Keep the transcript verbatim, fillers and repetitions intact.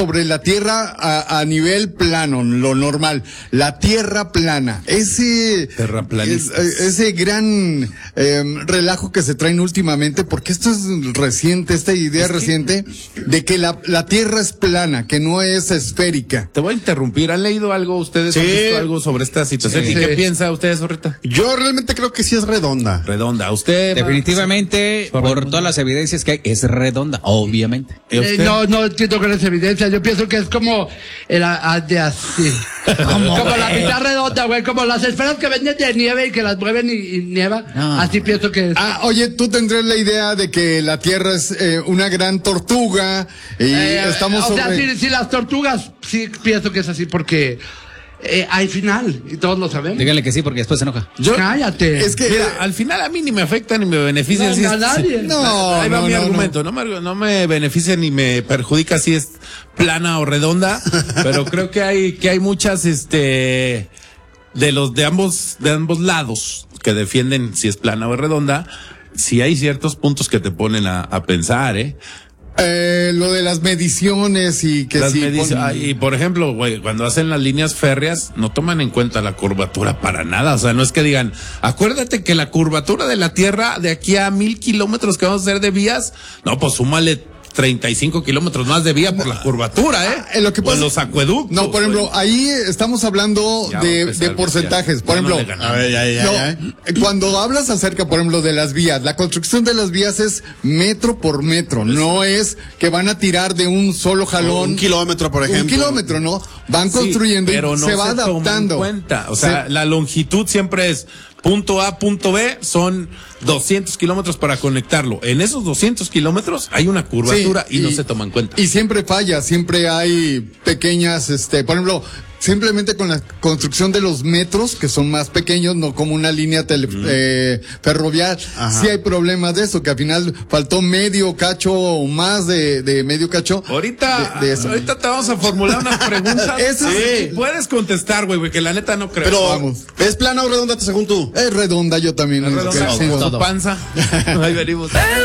Sobre la Tierra a, a nivel plano, lo normal, la Tierra plana, ese es, ese gran eh, relajo que se traen últimamente, porque esto es reciente, esta idea es reciente que... de que la, la Tierra es plana, que no es esférica. Te voy a interrumpir, ¿han leído algo ustedes? Sí. ¿Han visto algo sobre esta situación? Sí. ¿Y qué piensa usted, Zorrita? Yo realmente creo que sí es redonda. Redonda, usted... Definitivamente, por, por todas las evidencias que hay, es redonda, obviamente. Eh, no, no entiendo con esa evidencia. Yo pienso que es como el a, a, de así. Como la mitad redonda, güey. Como las esferas que venden de nieve y que las mueven y, y nieva. No. Así pienso que es. Ah, oye, tú tendrías la idea de que la Tierra es eh, una gran tortuga y eh, estamos o sobre... sea, si, si las tortugas, sí pienso que es así porque... Eh, hay final, y todos lo sabemos. Dígale que sí, porque después se enoja. Yo, Cállate. Es que, mira, al final a mí ni me afecta ni me beneficia. No, si no, es, a nadie. No, ahí va no, mi no, argumento. No. No, me, no me beneficia ni me perjudica si es plana o redonda, pero creo que hay, que hay muchas, este, de los, de ambos, de ambos lados que defienden si es plana o redonda. Si hay ciertos puntos que te ponen a, a pensar, eh. Eh, lo de las mediciones y que Las sí medici- pon- ah, y por ejemplo, güey, cuando hacen las líneas férreas, no toman en cuenta la curvatura para nada. O sea, no es que digan, acuérdate que la curvatura de la Tierra de aquí a mil kilómetros que vamos a hacer de vías, no, pues súmale treinta y cinco kilómetros más de vía por la curvatura, ¿eh? Eh, lo que o pasa, en los acueductos. No, por ejemplo, güey. ahí estamos hablando Ya va a de, empezar, de porcentajes. ya, Por ya no ejemplo, le ganamos. A ver, ya, ya, no, ya. eh, cuando hablas acerca, por ejemplo, de las vías, la construcción de las vías es metro por metro, no es que van a tirar de un solo jalón. Un kilómetro, por ejemplo. Un kilómetro, ¿no? Van Sí, construyendo pero y no se va toma en adaptando. cuenta. O sea, Se- la longitud siempre es punto A, punto B, son doscientos kilómetros para conectarlo. En esos doscientos kilómetros hay una curvatura Sí, y, no se toma en cuenta. Y siempre falla, siempre hay pequeñas, este, por ejemplo, simplemente con la construcción de los metros, que son más pequeños, no como una línea tele, mm. eh, ferroviaria, sí hay problemas de eso, que al final faltó medio cacho o más de, de medio cacho. Ahorita, de, de eso. ahorita te vamos a formular unas preguntas. Eso sí. sí. Puedes contestar, güey, que la neta no creo. Pero, Vamos. ¿es plana o redonda según tú? Es redonda, yo también. ¿Es redonda Sí, con no. tu panza? Ahí venimos.